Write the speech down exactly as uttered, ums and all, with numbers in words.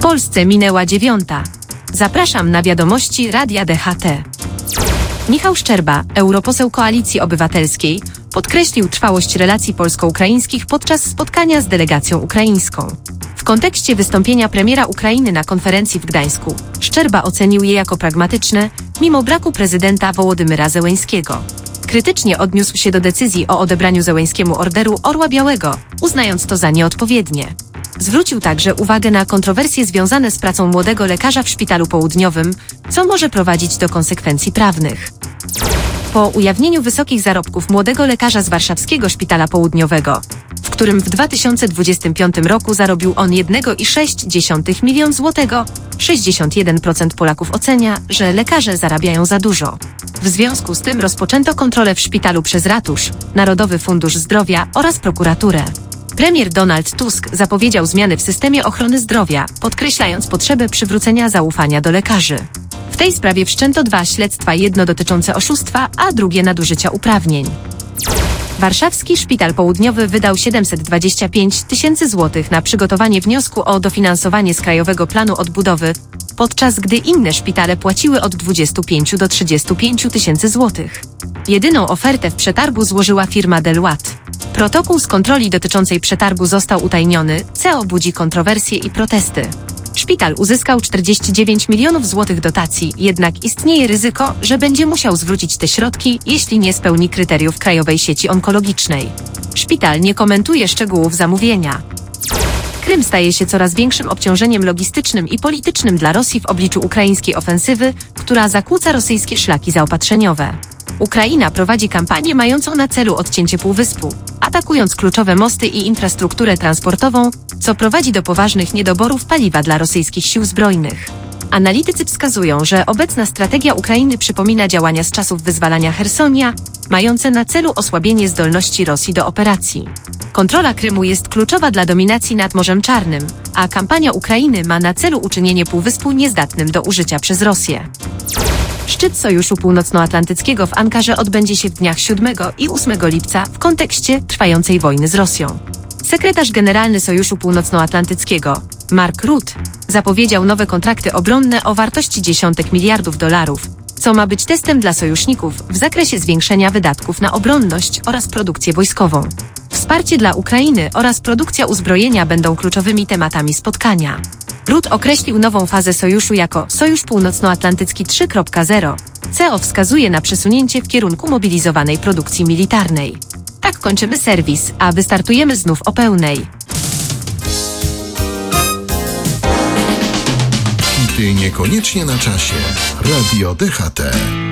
Polsce minęła dziewiąta. Zapraszam na wiadomości Radia D H T. Michał Szczerba, europoseł Koalicji Obywatelskiej, podkreślił trwałość relacji polsko-ukraińskich podczas spotkania z delegacją ukraińską. W kontekście wystąpienia premiera Ukrainy na konferencji w Gdańsku, Szczerba ocenił je jako pragmatyczne, mimo braku prezydenta Wołodymyra Zełeńskiego. Krytycznie odniósł się do decyzji o odebraniu Zełeńskiemu Orderu Orła Białego, uznając to za nieodpowiednie. Zwrócił także uwagę na kontrowersje związane z pracą młodego lekarza w Szpitalu Południowym, co może prowadzić do konsekwencji prawnych. Po ujawnieniu wysokich zarobków młodego lekarza z warszawskiego Szpitala Południowego, w którym w dwa tysiące dwudziestym piątym roku zarobił on jeden przecinek sześć miliona złotych, sześćdziesiąt jeden procent Polaków ocenia, że lekarze zarabiają za dużo. W związku z tym rozpoczęto kontrolę w szpitalu przez Ratusz, Narodowy Fundusz Zdrowia oraz prokuraturę. Premier Donald Tusk zapowiedział zmiany w systemie ochrony zdrowia, podkreślając potrzebę przywrócenia zaufania do lekarzy. W tej sprawie wszczęto dwa śledztwa, jedno dotyczące oszustwa, a drugie nadużycia uprawnień. Warszawski Szpital Południowy wydał siedemset dwadzieścia pięć tysięcy złotych na przygotowanie wniosku o dofinansowanie z Krajowego Planu Odbudowy, podczas gdy inne szpitale płaciły od dwudziestu pięciu do trzydziestu pięciu tysięcy złotych. Jedyną ofertę w przetargu złożyła firma Deloitte. Protokół z kontroli dotyczącej przetargu został utajniony, co budzi kontrowersje i protesty. Szpital uzyskał czterdzieści dziewięć milionów złotych dotacji, jednak istnieje ryzyko, że będzie musiał zwrócić te środki, jeśli nie spełni kryteriów Krajowej Sieci Onkologicznej. Szpital nie komentuje szczegółów zamówienia. Krym staje się coraz większym obciążeniem logistycznym i politycznym dla Rosji w obliczu ukraińskiej ofensywy, która zakłóca rosyjskie szlaki zaopatrzeniowe. Ukraina prowadzi kampanię mającą na celu odcięcie półwyspu, atakując kluczowe mosty i infrastrukturę transportową, co prowadzi do poważnych niedoborów paliwa dla rosyjskich sił zbrojnych. Analitycy wskazują, że obecna strategia Ukrainy przypomina działania z czasów wyzwalania Chersonia, mające na celu osłabienie zdolności Rosji do operacji. Kontrola Krymu jest kluczowa dla dominacji nad Morzem Czarnym, a kampania Ukrainy ma na celu uczynienie półwyspu niezdatnym do użycia przez Rosję. Szczyt Sojuszu Północnoatlantyckiego w Ankarze odbędzie się w dniach siódmego i ósmego lipca w kontekście trwającej wojny z Rosją. Sekretarz generalny Sojuszu Północnoatlantyckiego, Mark Rutte, zapowiedział nowe kontrakty obronne o wartości dziesiątek miliardów dolarów, co ma być testem dla sojuszników w zakresie zwiększenia wydatków na obronność oraz produkcję wojskową. Wsparcie dla Ukrainy oraz produkcja uzbrojenia będą kluczowymi tematami spotkania. Rutte określił nową fazę sojuszu jako Sojusz Północnoatlantycki trzy kropka zero, co wskazuje na przesunięcie w kierunku mobilizowanej produkcji militarnej. Tak kończymy serwis, a wystartujemy znów o pełnej. Hity niekoniecznie na czasie. Radio D H T.